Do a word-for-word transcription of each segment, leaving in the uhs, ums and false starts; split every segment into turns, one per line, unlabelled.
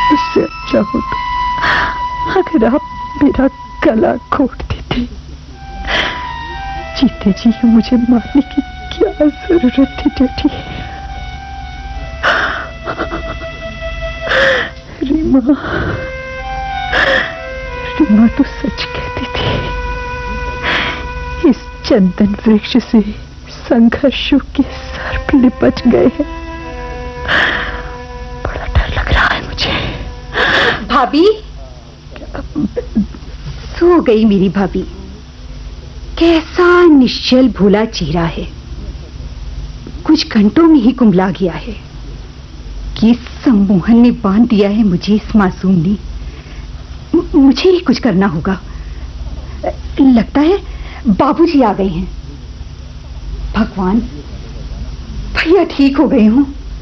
उससे अच्छा होता अगर आप मेरा गला घोट देते। जीते जी मुझे मारने की क्या जरूरत थी डैडी। रीमा रीमा तो सच कहती थी। इस चंदन वृक्ष से संघर्षों के सर्प लिपट गए हैं। बड़ा डर लग रहा है मुझे।
भाभी सो गई मेरी भाभी। कैसा निश्चल भूला चेहरा है, कुछ घंटों में ही कुंभला गया है। किस सम्मोहन ने बांध दिया है मुझे इस मासूम ने। मुझे ही कुछ करना होगा। लगता है बाबूजी आ गए हैं। भगवान, भैया ठीक हो गए हूं।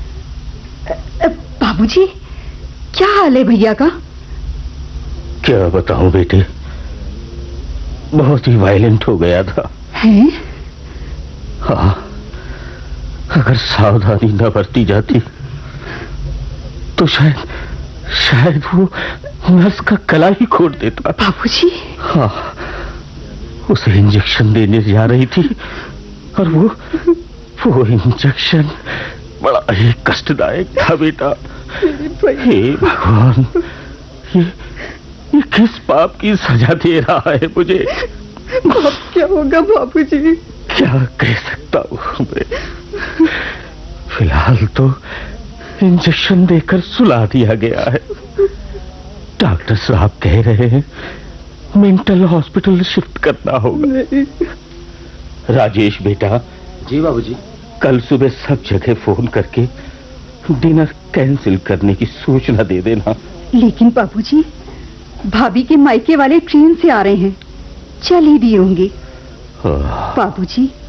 बाबूजी, क्या हाल है भैया का?
क्या बताऊं बेटे, बहुत ही वायलेंट हो गया था।
हैं?
हाँ, अगर सावधानी न बरती जाती तो शायद शायद वो नर्स का गला ही घोट देता।
बाबूजी?
हाँ, उसे इंजेक्शन देने जा रही थी और वो वो इंजेक्शन बड़ा ही कष्टदायक था बेटा। हे भगवान, ये ये किस पाप की सजा दे रहा है मुझे।
अब क्या होगा बाबूजी?
क्या कह सकता हूँ मैं। फिलहाल तो इंजेक्शन देकर सुला दिया गया है। डॉक्टर साहब कह रहे हैं मेंटल हॉस्पिटल शिफ्ट करना होगा। राजेश बेटा।
जी बाबूजी।
कल सुबह सब जगह फोन करके डिनर कैंसिल करने की सूचना दे देना।
लेकिन बाबूजी, भाभी के मायके वाले ट्रेन से आ रहे हैं, चल ही दिए होंगे। बाबूजी,